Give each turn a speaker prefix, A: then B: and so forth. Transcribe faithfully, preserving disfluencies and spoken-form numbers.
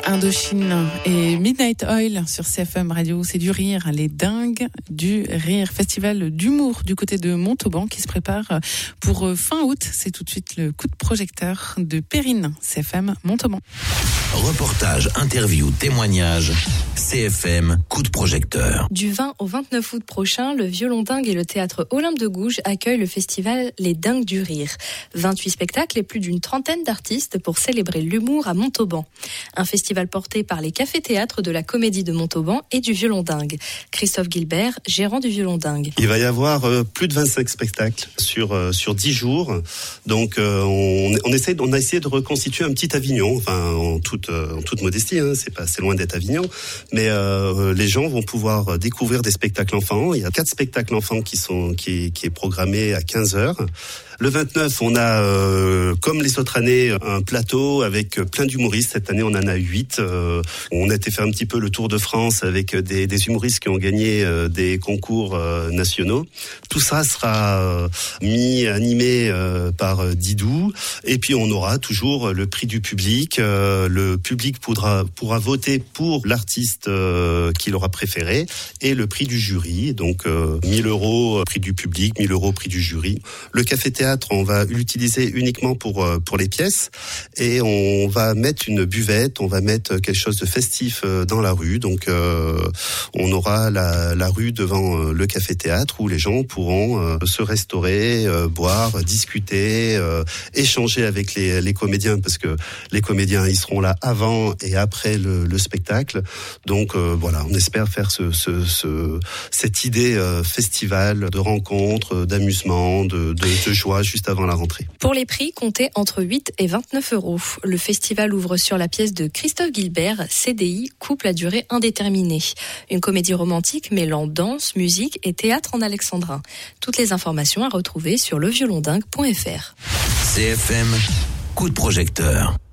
A: Indochine et Midnight Oil sur C F M Radio. C'est du rire, les dingues du rire. Festival d'humour du côté de Montauban qui se prépare pour fin août. C'est tout de suite le coup de projecteur de Perrine, C F M Montauban.
B: Reportage, interview, témoignage, C F M, coup de projecteur.
C: Du vingt au vingt-neuf août prochain, le Violon Dingue et le théâtre Olympe de Gouges accueillent le festival Les Dingues du Rire. vingt-huit spectacles et plus d'une trentaine d'artistes pour célébrer l'humour à Montauban. Un festival porté par les cafés-théâtres de la Comédie de Montauban et du Violon Dingue. Christophe Gilbert, gérant du Violon Dingue.
D: Il va y avoir euh, plus de vingt-cinq spectacles sur euh, sur dix jours. Donc euh, on, on essaie on a essayé de reconstituer un petit Avignon, enfin en toute euh, en toute modestie, hein, c'est pas c'est loin d'être Avignon, mais euh, les gens vont pouvoir découvrir des spectacles enfants. Il y a quatre spectacles enfants qui sont qui qui est programmé à quinze heures. Le vingt-neuf, on a, euh, comme les autres années, un plateau avec plein d'humoristes. Cette année, on en a huit. Euh, on a été faire un petit peu le tour de France avec des, des humoristes qui ont gagné euh, des concours euh, nationaux. Tout ça sera euh, mis, animé euh, par Didou. Et puis, on aura toujours le prix du public. Euh, le public pourra, pourra voter pour l'artiste euh, qu'il aura préféré et le prix du jury. Donc, euh, mille euros prix du public, mille euros prix du jury. Le café théâtre, on va l'utiliser uniquement pour pour les pièces et on va mettre une buvette, on va mettre quelque chose de festif dans la rue. Donc euh, on aura la, la rue devant le café-théâtre où les gens pourront euh, se restaurer, euh, boire, discuter, euh, échanger avec les, les comédiens parce que les comédiens ils seront là avant et après le, le spectacle. Donc euh, voilà, on espère faire ce, ce, ce cette idée euh, festival de rencontres, d'amusement, de, de, de joie juste avant la rentrée.
C: Pour les prix, comptez entre huit et vingt-neuf euros. Le festival ouvre sur la pièce de Christophe Gilbert, C D I, couple à durée indéterminée. Une comédie romantique mêlant danse, musique et théâtre en alexandrin. Toutes les informations à retrouver sur le violon dingue point f r.
B: C F M, coup de projecteur.